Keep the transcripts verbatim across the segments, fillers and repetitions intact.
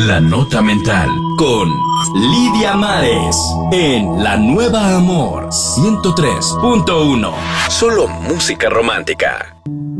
La Nota Mental con Lidia Mares en La Nueva Amor ciento tres punto uno. Solo música romántica.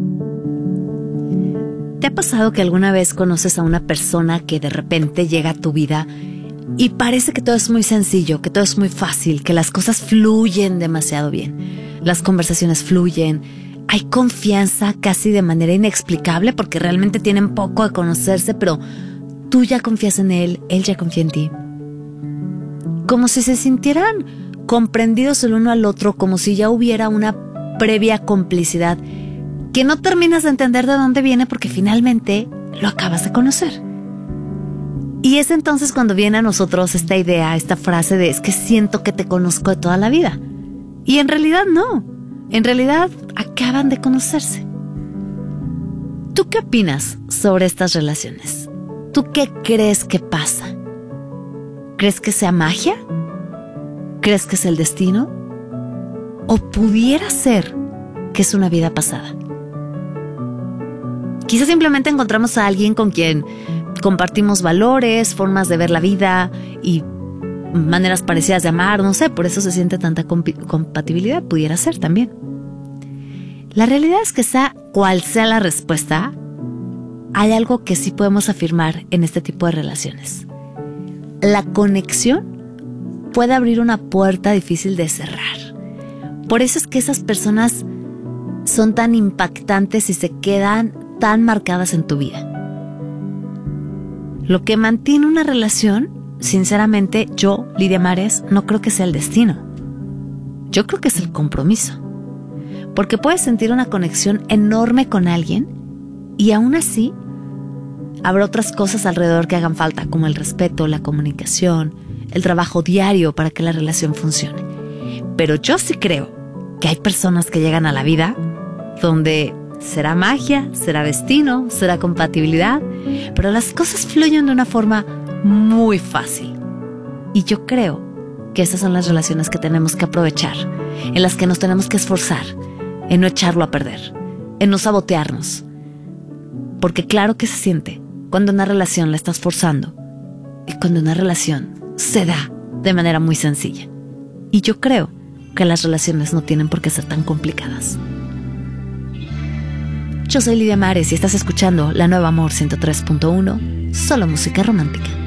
¿Te ha pasado que alguna vez conoces a una persona que de repente llega a tu vida y parece que todo es muy sencillo, que todo es muy fácil, que las cosas fluyen demasiado bien? Las conversaciones fluyen, hay confianza casi de manera inexplicable porque realmente tienen poco de conocerse, pero tú ya confías en él, él ya confía en ti. Como si se sintieran comprendidos el uno al otro, como si ya hubiera una previa complicidad que no terminas de entender de dónde viene porque finalmente lo acabas de conocer. Y es entonces cuando viene a nosotros esta idea, esta frase de es que siento que te conozco de toda la vida. Y en realidad no, en realidad acaban de conocerse. ¿Tú qué opinas sobre estas relaciones? ¿Tú qué crees que pasa? ¿Crees que sea magia? ¿Crees que es el destino? ¿O pudiera ser que es una vida pasada? Quizás simplemente encontramos a alguien con quien compartimos valores, formas de ver la vida y maneras parecidas de amar, no sé, por eso se siente tanta comp- compatibilidad, pudiera ser también. La realidad es que sea cual sea la respuesta, hay algo que sí podemos afirmar en este tipo de relaciones. La conexión puede abrir una puerta difícil de cerrar. Por eso es que esas personas son tan impactantes y se quedan tan marcadas en tu vida. Lo que mantiene una relación, sinceramente, yo, Lidia Mares, no creo que sea el destino. Yo creo que es el compromiso. Porque puedes sentir una conexión enorme con alguien y aún así habrá otras cosas alrededor que hagan falta, como el respeto, la comunicación, el trabajo diario para que la relación funcione. Pero yo sí creo que hay personas que llegan a la vida donde será magia, será destino, será compatibilidad, pero las cosas fluyen de una forma muy fácil. Y yo creo que esas son las relaciones que tenemos que aprovechar, en las que nos tenemos que esforzar, en no echarlo a perder, en no sabotearnos. Porque claro que se siente cuando una relación la estás forzando y cuando una relación se da de manera muy sencilla. Y yo creo que las relaciones no tienen por qué ser tan complicadas. Yo soy Lidia Mares y estás escuchando La Nueva Amor ciento tres punto uno, solo música romántica.